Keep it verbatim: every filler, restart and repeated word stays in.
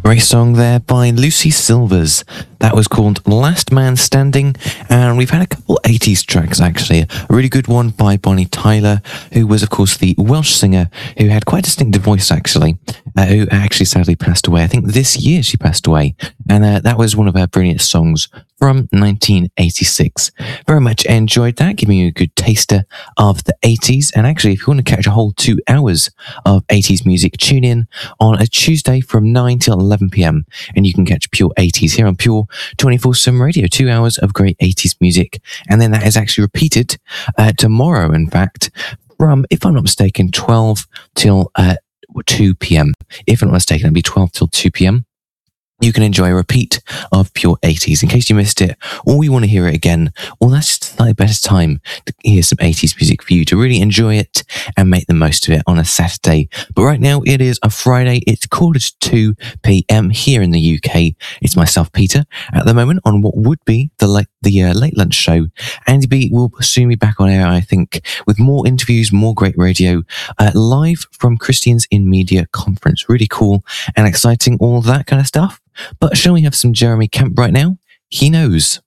Great song there by Lucy Silvers. That was called Last Man Standing, and we've had a couple eighties tracks actually. A really good one by Bonnie Tyler, who was of course the Welsh singer who had quite a distinctive voice actually, uh, who actually sadly passed away. I think this year she passed away, and uh, that was one of her brilliant songs from nineteen eighty-six. Very much enjoyed that, giving you a good taster of the eighties. And actually, if you want to catch a whole two hours of eighties music, tune in on a Tuesday from nine till eleven p.m. and you can catch Pure eighties here on Pure twenty-four seven Radio. Two hours of great eighties music. And then that is actually repeated uh, tomorrow, in fact, from, if I'm not mistaken, twelve till uh, two p.m. If I'm not mistaken, it'll be twelve till two p.m. You can enjoy a repeat of Pure eighties in case you missed it, or you want to hear it again, or that's just a slightly better time to hear some eighties music for you to really enjoy it and make the most of it on a Saturday. But right now it is a Friday, it's quarter to two p.m. here in the U K. It's myself, Peter, at the moment on what would be the late, the uh, late lunch show. Andy B will soon be back on air, I think, with more interviews, more great radio, uh, live from Christians in Media Conference. Really cool and exciting, all that kind of stuff. But shall we have some Jeremy Camp right now? He knows.